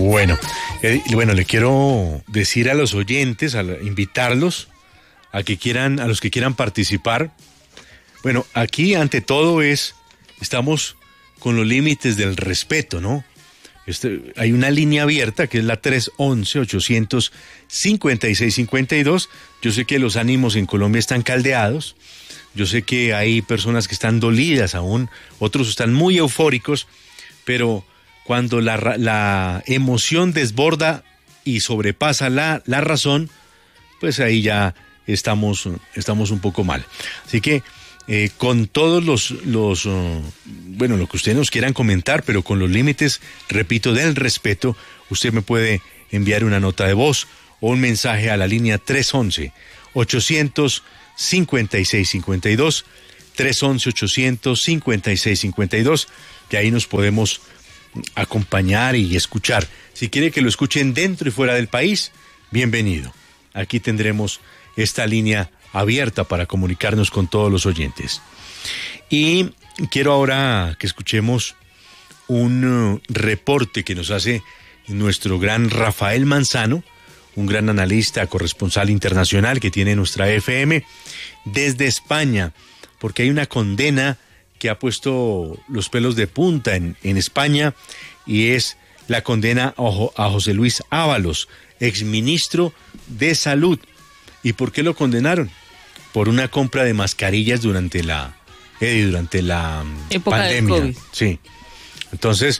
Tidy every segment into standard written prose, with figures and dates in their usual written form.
Bueno, le quiero decir a los oyentes, invitarlos a los que quieran participar. Bueno, aquí ante todo estamos con los límites del respeto, ¿no? Hay una línea abierta que es la 311-856-52. Yo sé que los ánimos en Colombia están caldeados. Yo sé que hay personas que están dolidas aún, otros están muy eufóricos, pero cuando la emoción desborda y sobrepasa la razón, pues ahí ya estamos un poco mal. Así que con todos lo que ustedes nos quieran comentar, pero con los límites, repito, del respeto, usted me puede enviar una nota de voz o un mensaje a la línea 311-856-52, 311-856-52, que ahí nos podemos acompañar y escuchar. Si quiere que lo escuchen dentro y fuera del país, bienvenido. Aquí tendremos esta línea abierta para comunicarnos con todos los oyentes. Y quiero ahora que escuchemos un reporte que nos hace nuestro gran Rafael Manzano, un gran analista, corresponsal internacional que tiene nuestra FM desde España, porque hay una condena que ha puesto los pelos de punta en España, y es la condena a José Luis Ábalos, exministro de Salud. ¿Y por qué lo condenaron? Por una compra de mascarillas durante la época pandemia. Del COVID. Sí. Entonces,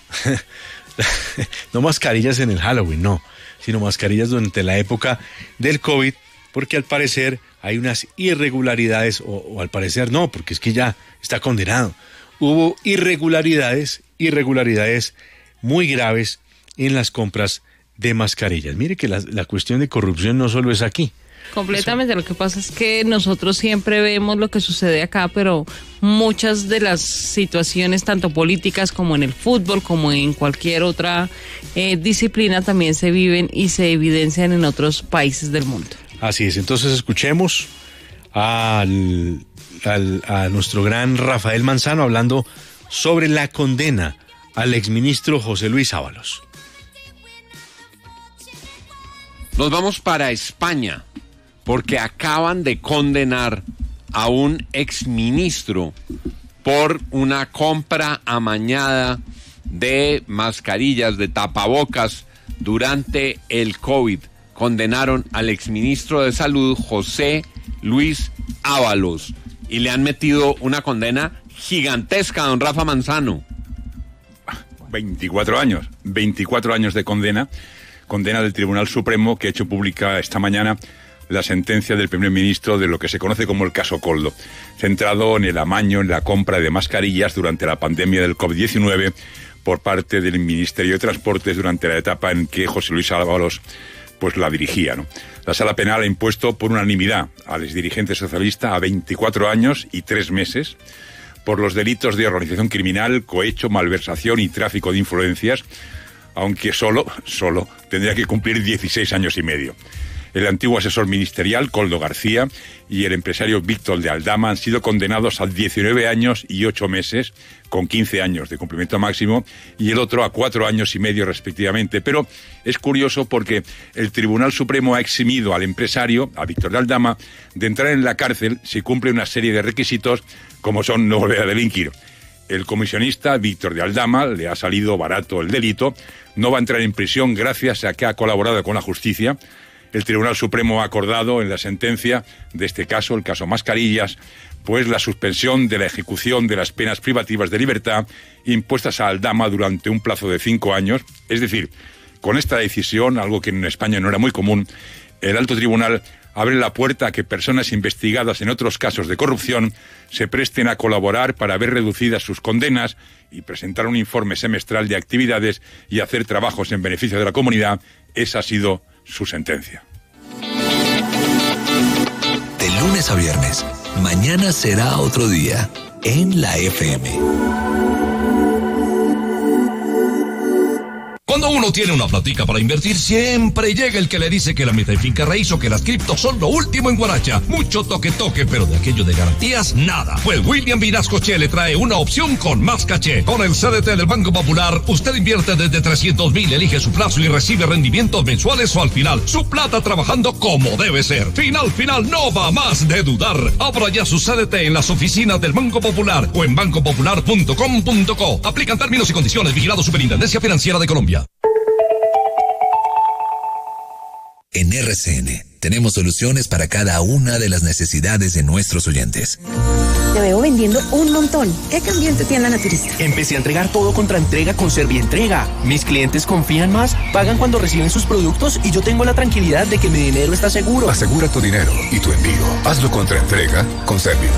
no mascarillas en el Halloween, no, sino mascarillas durante la época del COVID, porque al parecer hay unas irregularidades, o al parecer no, porque es que ya está condenado. Hubo irregularidades muy graves en las compras de mascarillas. Mire que la cuestión de corrupción no solo es aquí. Completamente. Lo que pasa es que nosotros siempre vemos lo que sucede acá, pero muchas de las situaciones, tanto políticas como en el fútbol, como en cualquier otra disciplina, también se viven y se evidencian en otros países del mundo. Así es. Entonces escuchemos a nuestro gran Rafael Manzano hablando sobre la condena al exministro José Luis Ábalos. Nos vamos para España, porque acaban de condenar a un exministro por una compra amañada de mascarillas, de tapabocas durante el COVID. Condenaron al exministro de Salud, José Luis Ábalos, y le han metido una condena gigantesca a don Rafa Manzano. 24 años de condena del Tribunal Supremo, que ha hecho pública esta mañana la sentencia del primer ministro de lo que se conoce como el caso Koldo, centrado en el amaño en la compra de mascarillas durante la pandemia del COVID-19 por parte del Ministerio de Transportes durante la etapa en que José Luis Ábalos pues la dirigía, ¿no? La Sala Penal ha impuesto por unanimidad al exdirigente socialista a 24 años y 3 meses por los delitos de organización criminal, cohecho, malversación y tráfico de influencias, aunque solo tendría que cumplir 16 años y medio. El antiguo asesor ministerial, Koldo García, y el empresario Víctor de Aldama han sido condenados a 19 años y 8 meses, con 15 años de cumplimiento máximo, y el otro a 4 años y medio respectivamente. Pero es curioso porque el Tribunal Supremo ha eximido al empresario, a Víctor de Aldama, de entrar en la cárcel si cumple una serie de requisitos, como son no volver a delinquir. El comisionista Víctor de Aldama, le ha salido barato el delito, no va a entrar en prisión gracias a que ha colaborado con la justicia. El Tribunal Supremo ha acordado en la sentencia de este caso, el caso Mascarillas, pues la suspensión de la ejecución de las penas privativas de libertad impuestas a Aldama durante un plazo de 5 años. Es decir, con esta decisión, algo que en España no era muy común, el alto tribunal abre la puerta a que personas investigadas en otros casos de corrupción se presten a colaborar para ver reducidas sus condenas y presentar un informe semestral de actividades y hacer trabajos en beneficio de la comunidad. Esa ha sido su sentencia. De lunes a viernes, mañana será otro día en la FM. Cuando uno tiene una platica para invertir, siempre llega el que le dice que la meta en finca raíz o que las criptos son lo último en guaracha. Mucho toque, pero de aquello de garantías, nada. Pues William Vinascoche le trae una opción con más caché. Con el CDT del Banco Popular, usted invierte desde 300,000, elige su plazo y recibe rendimientos mensuales o al final. Su plata trabajando como debe ser. Final, no va más de dudar. Abra ya su CDT en las oficinas del Banco Popular o en bancopopular.com.co. Aplican términos y condiciones. Vigilado Superintendencia Financiera de Colombia. En RCN tenemos soluciones para cada una de las necesidades de nuestros oyentes. Te veo vendiendo un montón. ¿Qué cambió en tu tienda Naturista? Empecé a entregar todo contra entrega con Servientrega. Mis clientes confían más, pagan cuando reciben sus productos y yo tengo la tranquilidad de que mi dinero está seguro. Asegura tu dinero y tu envío. Hazlo contra entrega con Servientrega.